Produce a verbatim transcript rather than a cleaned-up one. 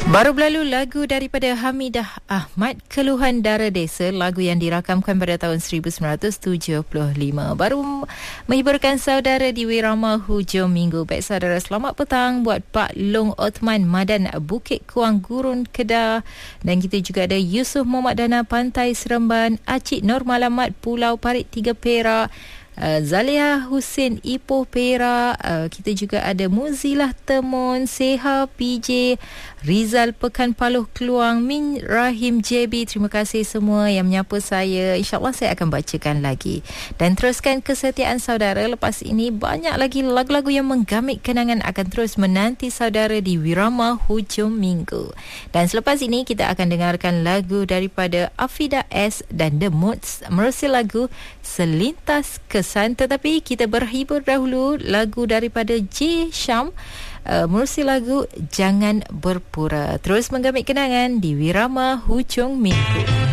Baru berlalu lagu daripada Hamidah Ahmad, Keluhan Dara Desa, lagu yang dirakamkan pada tahun seribu sembilan ratus tujuh puluh lima. Baru menghiburkan saudara di Wirama hujung minggu. Baik saudara, selamat petang buat Pak Long Othman Madan Bukit Kuang Gurun Kedah, dan kita juga ada Yusuf Muhammad Dana Pantai Seremban, Acik Nur Malamat Pulau Parit Tiga Perak, Uh, Zaliha Hussein Ipoh Perak, uh, kita juga ada Muzilah Temun, Seha P J, Rizal Pekan Paloh Keluang, Min Rahim J B. Terima kasih semua yang menyapa saya. InsyaAllah saya akan bacakan lagi. Dan teruskan kesetiaan saudara. Lepas ini banyak lagi lagu-lagu yang menggamit kenangan akan terus menanti saudara di Wirama hujung minggu. Dan selepas ini kita akan dengarkan lagu daripada Afida S dan The Moods, menerusi lagu Selintas Kesan. Tetapi kita berhibur dahulu lagu daripada J Syam, uh, menerusi lagu Jangan Berpura. Terus menggamit kenangan di Wirama hujung minggu.